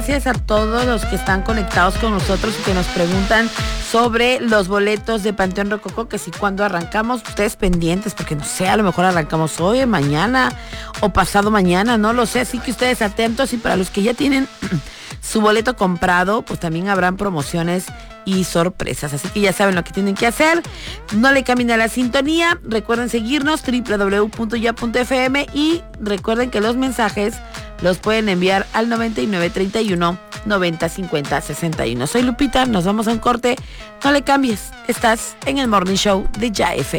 Gracias a todos los que están conectados con nosotros y que nos preguntan sobre los boletos de Panteón Rococó, que si cuando arrancamos, ustedes pendientes, porque no sé, a lo mejor arrancamos hoy, mañana o pasado mañana, no lo sé, así que ustedes atentos. Y para los que ya tienen su boleto comprado, pues también habrán promociones y sorpresas, así que ya saben lo que tienen que hacer. No le cambien a la sintonía, recuerden seguirnos www.ya.fm y recuerden que los mensajes los pueden enviar al 9931 90 50 61. Soy Lupita, nos vamos a un corte. No le cambies, estás en el Morning Show de Ya FM.